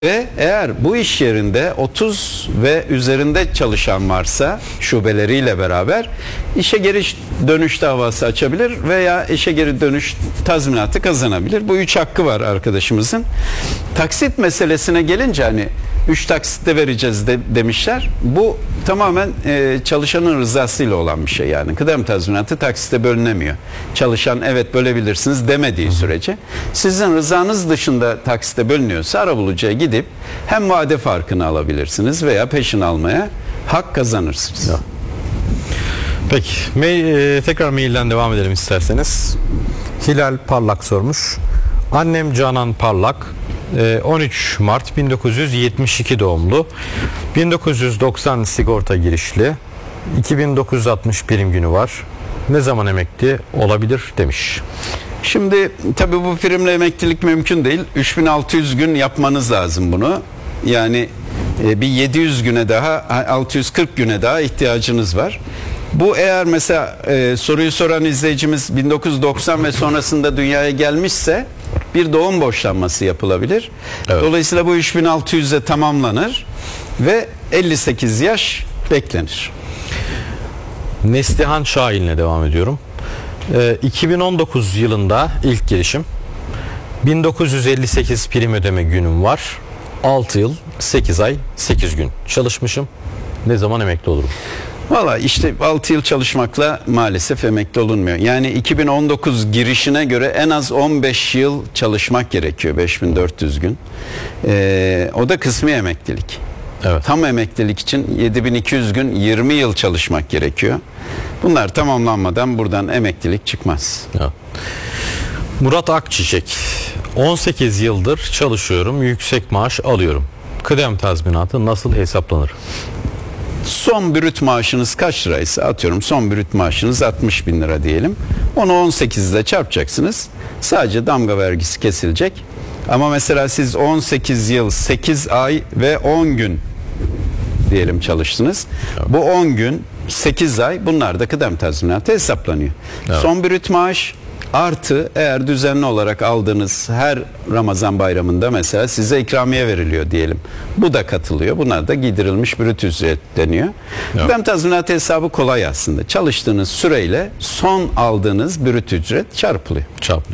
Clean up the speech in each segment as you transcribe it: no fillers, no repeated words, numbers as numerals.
Ve eğer bu iş yerinde 30 ve üzerinde çalışan varsa şubeleriyle beraber işe geri dönüş davası açabilir veya işe geri dönüş tazminatı kazanabilir. Bu 3 hakkı var arkadaşımızın. Taksit meselesine gelince hani 3 taksitte vereceğiz demişler. Bu tamamen çalışanın rızasıyla olan bir şey yani. Kıdem tazminatı taksite bölünemiyor. Çalışan evet bölebilirsiniz demediği sürece. Sizin rızanız dışında taksite bölünüyorsa arabulucuya gidip hem vade farkını alabilirsiniz veya peşin almaya hak kazanırsınız. Ya. Peki tekrar mailden devam edelim isterseniz. Hilal Parlak sormuş. Annem Canan Parlak 13 Mart 1972 doğumlu, 1990 sigorta girişli, 2960 prim günü var. Ne zaman emekli olabilir demiş. Şimdi tabii bu primle emeklilik mümkün değil. 3600 gün yapmanız lazım bunu. Yani bir 700 güne daha, 640 güne daha ihtiyacınız var. Bu eğer mesela soruyu soran izleyicimiz 1990 ve sonrasında dünyaya gelmişse bir doğum borçlanması yapılabilir. Evet. Dolayısıyla bu 3600'e tamamlanır ve 58 yaş beklenir. Neslihan Şahin'le devam ediyorum. 2019 yılında ilk girişim. 1958 prim ödeme günüm var. 6 yıl, 8 ay, 8 gün çalışmışım. Ne zaman emekli olurum? Valla işte 6 yıl çalışmakla maalesef emekli olunmuyor. Yani 2019 girişine göre en az 15 yıl çalışmak gerekiyor, 5400 gün. O da kısmi emeklilik. Evet. Tam emeklilik için 7200 gün 20 yıl çalışmak gerekiyor. Bunlar tamamlanmadan buradan emeklilik çıkmaz. Evet. Murat Akçiçek, 18 yıldır çalışıyorum, yüksek maaş alıyorum. Kıdem tazminatı nasıl hesaplanır? Son brüt maaşınız kaç liraysa, atıyorum son brüt maaşınız 60 bin lira diyelim. Onu 18 ile çarpacaksınız. Sadece damga vergisi kesilecek. Ama mesela siz 18 yıl, 8 ay ve 10 gün diyelim çalıştınız. Evet. Bu 10 gün, 8 ay bunlar da kıdem tazminatı hesaplanıyor. Evet. Son brüt maaş artı eğer düzenli olarak aldığınız her Ramazan bayramında mesela size ikramiye veriliyor diyelim. Bu da katılıyor. Bunlar da giydirilmiş brüt ücret deniyor. Evet. Kıdem tazminatı hesabı kolay aslında. Çalıştığınız süreyle son aldığınız brüt ücret çarpılıyor.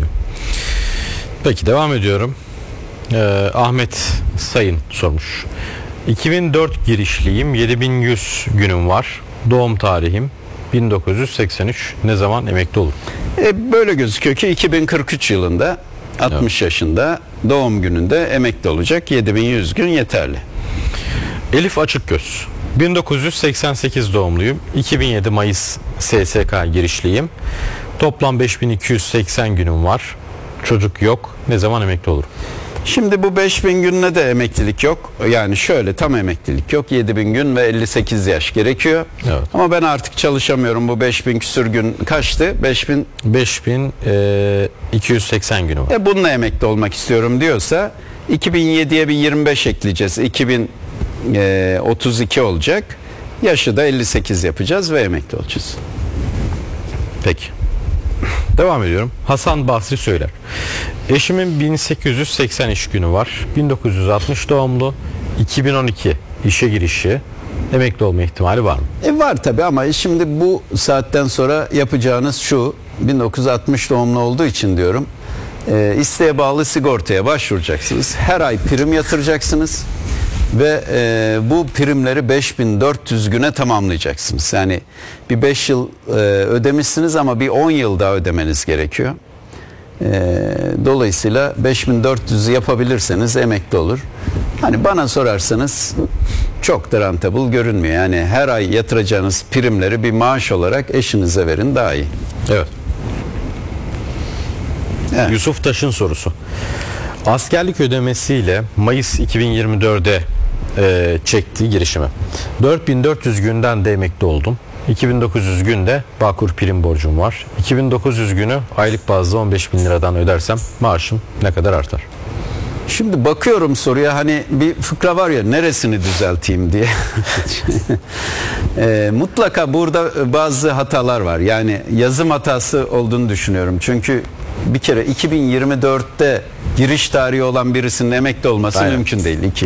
Peki devam ediyorum. Ahmet Sayın sormuş. 2004 girişliyim. 7100 günüm var. Doğum tarihim 1983. Ne zaman emekli olur? Böyle gözüküyor ki 2043 yılında 60 yaşında doğum gününde emekli olacak. 7100 gün yeterli. Elif Açıkgöz, 1988 doğumluyum. 2007 Mayıs SSK girişliyim. Toplam 5280 günüm var. Çocuk yok. Ne zaman emekli olur? Şimdi bu 5000 gününe de emeklilik yok. Yani şöyle tam emeklilik yok. 7000 gün ve 58 yaş gerekiyor. Evet. Ama ben artık çalışamıyorum. Bu 5000 küsür gün kaçtı? 5280 günü var. Bununla emekli olmak istiyorum diyorsa 2007'ye bir 25 ekleyeceğiz. 2032 olacak. Yaşı da 58 yapacağız ve emekli olacağız. Peki. Devam ediyorum. Hasan Basri söyler. Eşimin 1880 iş günü var. 1960 doğumlu. 2012 işe girişi. Emekli olma ihtimali var mı? Var tabii ama şimdi bu saatten sonra yapacağınız şu. 1960 doğumlu olduğu için diyorum. İsteğe bağlı sigortaya başvuracaksınız. Her ay prim yatıracaksınız. Ve bu primleri 5400 güne tamamlayacaksınız. Yani bir 5 yıl ödemişsiniz ama bir 10 yıl daha ödemeniz gerekiyor. Dolayısıyla 5400'ü yapabilirseniz emekli olur. Hani bana sorarsanız çok da rentable görünmüyor. Yani her ay yatıracağınız primleri bir maaş olarak eşinize verin daha iyi. Evet. Yusuf Taş'ın sorusu. Askerlik ödemesiyle Mayıs 2024'de çektiği girişimi. 4400 günden de emekli oldum. 2900 günde Bağkur prim borcum var. 2900 günü aylık bazda 15.000 liradan ödersem maaşım ne kadar artar? Şimdi bakıyorum soruya, hani bir fıkra var ya, neresini düzelteyim diye. Mutlaka burada bazı hatalar var. Yani yazım hatası olduğunu düşünüyorum. Çünkü bir kere 2024'te giriş tarihi olan birisinin emekli olması Aynen. mümkün değil.